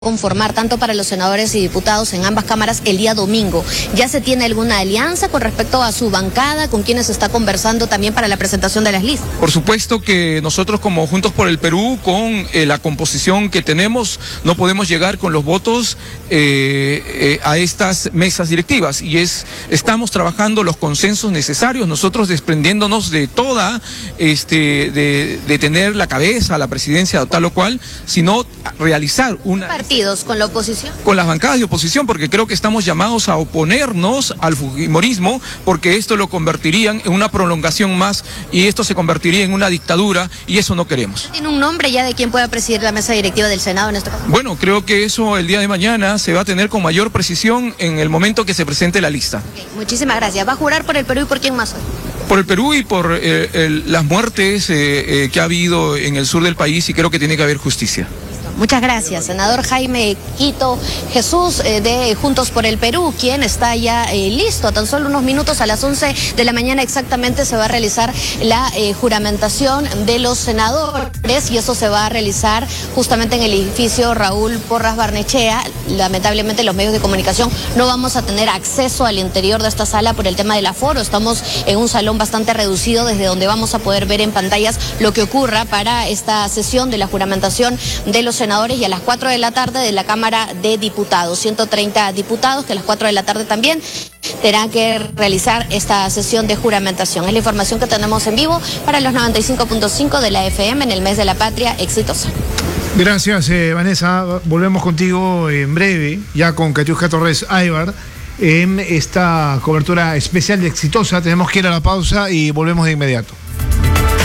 conformar tanto para los senadores y diputados en ambas cámaras el día domingo. ¿Ya se tiene alguna alianza con respecto a su bancada, con quienes se está conversando también para la presentación de las listas? Por supuesto que nosotros como Juntos por el Perú, con la composición que tenemos, no podemos llegar con los votos a estas mesas directivas y estamos trabajando los consensos necesarios, nosotros desprendiéndonos de toda, de tener la cabeza, la presidencia o tal o cual, sino realizar una... ¿Partidos con la oposición? Con las bancadas de oposición, porque creo que estamos llamados a oponernos al fujimorismo, porque esto lo convertirían en una prolongación más y esto se convertiría en una dictadura y eso no queremos. ¿Tiene un nombre ya de quién pueda presidir la mesa directiva del Senado en este caso? Bueno, creo que eso el día de mañana se va a tener con mayor precisión en el momento que se presente la lista. Okay, muchísimas gracias. ¿Va a jurar por el Perú y por quién más hoy? Por el Perú y por las muertes que ha habido en el sur del país y creo que tiene que haber justicia. Muchas gracias, senador Jaime Quito Jesús de Juntos por el Perú, quien está ya listo. A tan solo unos minutos, a las 11 de la mañana exactamente, se va a realizar la juramentación de los senadores y eso se va a realizar justamente en el edificio Raúl Porras Barnechea. Lamentablemente los medios de comunicación no vamos a tener acceso al interior de esta sala por el tema del aforo. Estamos en un salón bastante reducido desde donde vamos a poder ver en pantallas lo que ocurra para esta sesión de la juramentación de los senadores, y a las 4 de la tarde de la Cámara de Diputados. 130 diputados que a las 4 de la tarde también tendrán que realizar esta sesión de juramentación. Es la información que tenemos en vivo para los 95.5 de la FM en el mes de la patria exitosa. Gracias, Vanessa. Volvemos contigo en breve, ya con Catiusca Torres Aybar, en esta cobertura especial de Exitosa. Tenemos que ir a la pausa y volvemos de inmediato.